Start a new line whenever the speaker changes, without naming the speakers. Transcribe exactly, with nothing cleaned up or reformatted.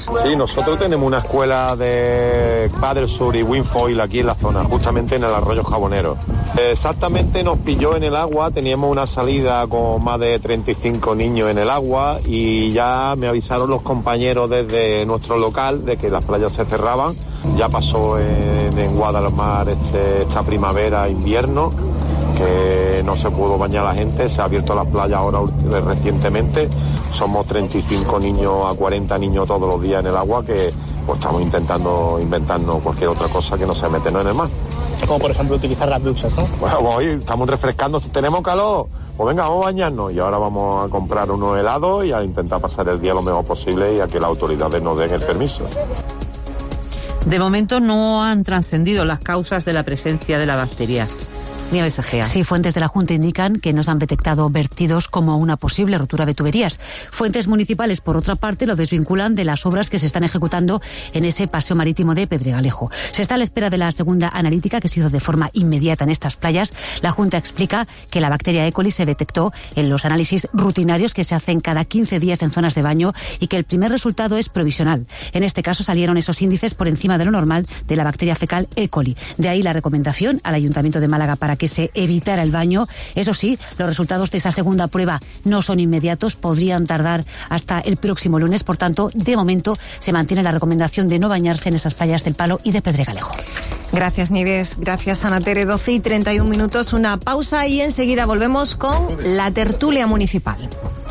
Sí, nosotros tenemos una escuela de Padre Sur y Winfoil aquí en la zona, justamente en el arroyo Jabonero. Exactamente nos pilló en el agua, teníamos una salida con más de treinta y cinco niños en el agua y ya me avisaron los compañeros desde nuestro local de que las playas se cerraban. Ya pasó en, en Guadalmar este, esta primavera, invierno, que no se pudo bañar la gente, se ha abierto la playa ahora recientemente. Somos treinta y cinco niños a cuarenta niños todos los días en el agua que pues, estamos intentando inventarnos cualquier otra cosa que no sea meternos en el mar.
Como por ejemplo utilizar las duchas, ¿no?
Bueno, hoy estamos refrescando, tenemos calor, pues venga, vamos a bañarnos y ahora vamos a comprar unos helados y a intentar pasar el día lo mejor posible y a que las autoridades nos den el permiso.
De momento no han trascendido las causas de la presencia de la bacteria. Nieves Egea.
Sí, fuentes de la Junta indican que no se han detectado vertidos como una posible rotura de tuberías. Fuentes municipales, por otra parte, lo desvinculan de las obras que se están ejecutando en ese paseo marítimo de Pedregalejo. Se está a la espera de la segunda analítica que se hizo de forma inmediata en estas playas. La Junta explica que la bacteria E. coli se detectó en los análisis rutinarios que se hacen cada quince días en zonas de baño y que el primer resultado es provisional. En este caso salieron esos índices por encima de lo normal de la bacteria fecal E. coli. De ahí la recomendación al Ayuntamiento de Málaga para que se evitara el baño. Eso sí, los resultados de esa segunda prueba no son inmediatos, podrían tardar hasta el próximo lunes. Por tanto, de momento se mantiene la recomendación de no bañarse en esas playas del Palo y de Pedregalejo.
Gracias, Nieves. Gracias, Ana Tere. doce y treinta y un minutos, una pausa y enseguida volvemos con la tertulia municipal.